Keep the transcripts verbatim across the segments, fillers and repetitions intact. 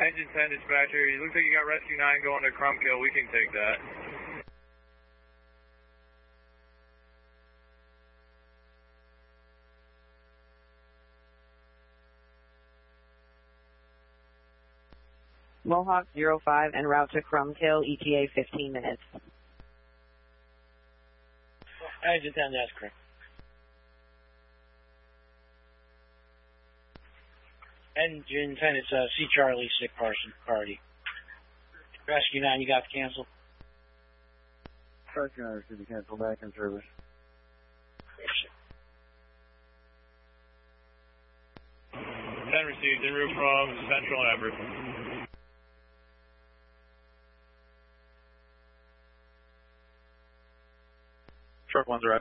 Engine ten dispatcher, it looks like you got Rescue nine going to Crumkill. We can take that. Mohawk zero five en route to Crumkill, E T A fifteen minutes. Engine ten, that's correct. Engine ten, it's uh, C. Charlie, sick person, party. Rescue nine, you got to cancel? Rescue nine, received to cancel, back in service. ten received, en route from Central and Everett. Truck one's right.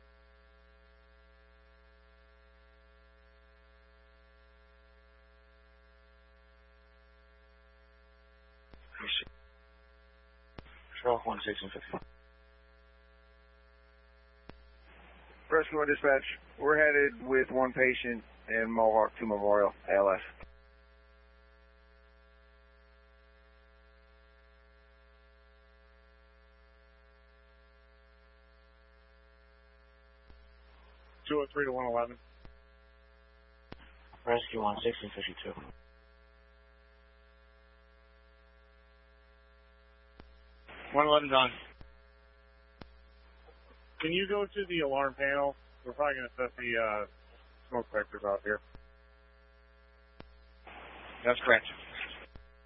Truck one six and fifty. Rescue one dispatch, we're headed with one patient in Mohawk to Memorial, A L S. two oh three to one eleven. Rescue one six and fifty-two. one eleven's on. Can you go to the alarm panel? We're probably going to set the uh, smoke vectors out here. That's correct.